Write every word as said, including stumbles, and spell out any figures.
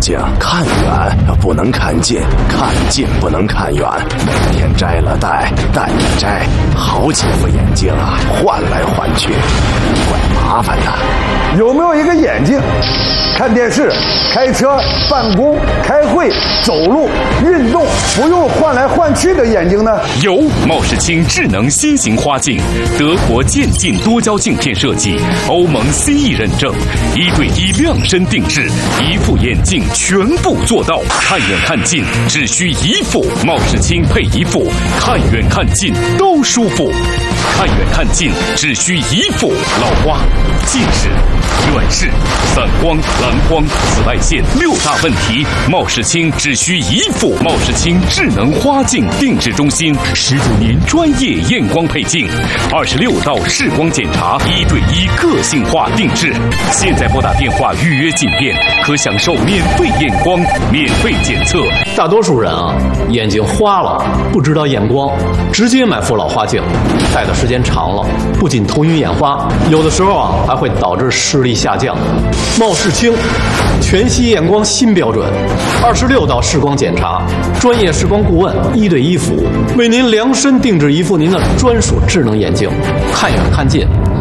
睛，看远不能看近，看近不能看远，每天摘了戴，戴了摘，好几副眼镜啊，换来换去，怪麻烦的。 有没有一个眼镜，看电视、开车、办公、开会、走路、运动不用换来换去的眼镜呢？ 有，茂世清智能新型花镜，德国渐进多焦镜片设计，欧盟 C E 认证，一对一量身定制，一副眼镜全部做到，看远看近只需一副，茂世清配一副，看远看近都舒服。看远看近只需一副，老花、近视、远视、散光、蓝光、紫外线六大问题，茂世清只需一副。茂世清智能花镜定制中心，十九年专业验光配镜，二十六道视光检查，一对一个性化定制。现在拨打电话预约镜片，可享受免费验光、免费检测。 大多数人啊，眼睛花了不知道验光，直接买副老花镜，戴的时间长了，不仅头晕眼花，有的时候啊还会导致视力下降。茂世清全息验光新标准，二十六道视光检查，专业视光顾问一对一服务，为您量身定制一副您的专属智能眼镜，看远看近